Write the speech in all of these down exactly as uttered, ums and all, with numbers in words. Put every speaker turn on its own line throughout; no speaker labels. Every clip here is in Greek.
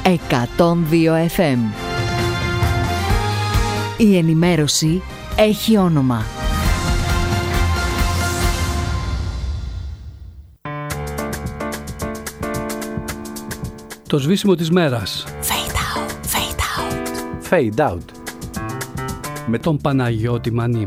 εκατόν δύο εφ εμ. Η ενημέρωση έχει όνομα.
Το σβήσιμο της μέρας.
Fade out, fade out.
Fade out.
Με τον Παναγιώτη Μανί.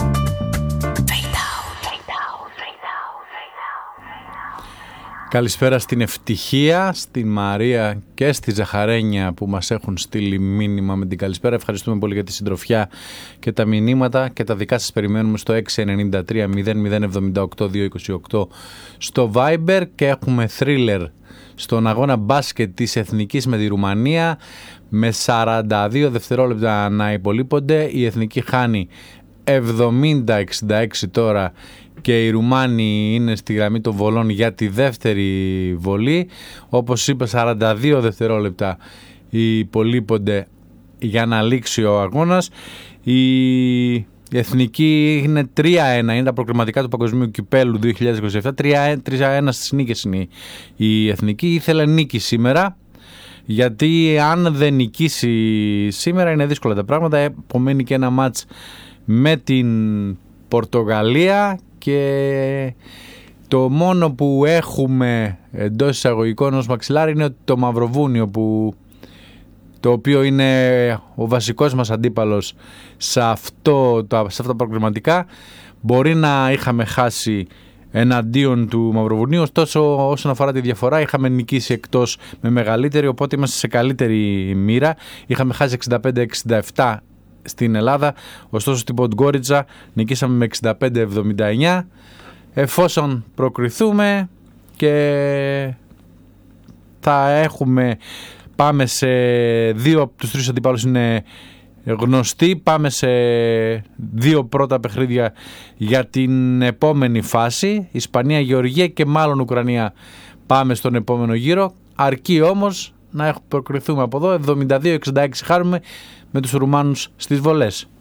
Καλησπέρα στην Ευτυχία, στην Μαρία και στη Ζαχαρένια που μας έχουν στείλει μήνυμα με την καλησπέρα. Ευχαριστούμε πολύ για τη συντροφιά και τα μηνύματα και τα δικά σας περιμένουμε στο έξι εννιά τρία μηδέν μηδέν επτά οκτώ δύο είκοσι οκτώ στο Viber και έχουμε thriller στον αγώνα μπάσκετ της Εθνικής με τη Ρουμανία με σαράντα δύο δευτερόλεπτα να υπολείπονται. Η Εθνική χάνει εβδομήντα εξήντα έξι τώρα και οι Ρουμάνοι είναι στη γραμμή των βολών για τη δεύτερη βολή. Όπως είπα, σαράντα δύο δευτερόλεπτα υπολείπονται για να λήξει ο αγώνας. Η Εθνική είναι τρία ένα, είναι τα προκριματικά του Παγκοσμίου Κυπέλλου δύο χιλιάδες είκοσι επτά. τρία ένα στις νίκες είναι η Εθνική. Ήθελε νίκη σήμερα, γιατί αν δεν νικήσει σήμερα είναι δύσκολα τα πράγματα. Επομένει και ένα μάτς με την Πορτογαλία και το μόνο που έχουμε εντός εισαγωγικών ως μαξιλάρι είναι το Μαυροβούνιο, που το οποίο είναι ο βασικός μας αντίπαλος σε, αυτό, σε αυτά τα προκριματικά. Μπορεί να είχαμε χάσει εναντίον του Μαυροβουνίου, ωστόσο όσον αφορά τη διαφορά είχαμε νικήσει εκτός με μεγαλύτερη, οπότε είμαστε σε καλύτερη μοίρα. Είχαμε χάσει εξήντα πέντε εξήντα επτά στην Ελλάδα, ωστόσο στην Ποντγκόριτσα νικήσαμε με εξήντα πέντε εβδομήντα εννιά. Εφόσον προκριθούμε και θα έχουμε, πάμε σε δύο από τους τρεις αντιπάλους είναι γνωστοί, πάμε σε δύο πρώτα παιχνίδια για την επόμενη φάση, Ισπανία, Γεωργία και μάλλον Ουκρανία, πάμε στον επόμενο γύρο. Αρκεί όμως να προκριθούμε από εδώ. Εβδομήντα δύο εξήντα έξι χάρουμε με τους Ρουμάνους στις βολές.